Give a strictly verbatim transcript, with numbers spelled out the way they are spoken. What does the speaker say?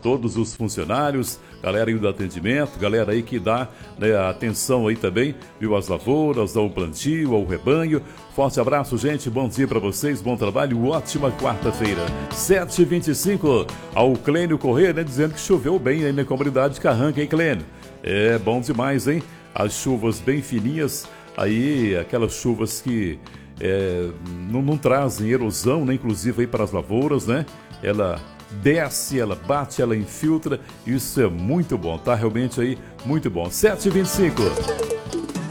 todos os funcionários, galera aí do atendimento, galera aí que dá, né, atenção aí também, viu, às lavouras, ao plantio, ao rebanho. Forte abraço, gente, bom dia para vocês, bom trabalho, ótima quarta-feira. sete e vinte e cinco, ao Clênio Corrêa, né, dizendo que choveu bem aí na comunidade de Carranca, hein, Clênio? É bom demais, hein? As chuvas bem fininhas, aí aquelas chuvas que é, não, não trazem erosão, né, inclusive aí para as lavouras, né? Ela desce, ela bate, ela infiltra, isso é muito bom, tá? Realmente aí, muito bom. sete e vinte e cinco.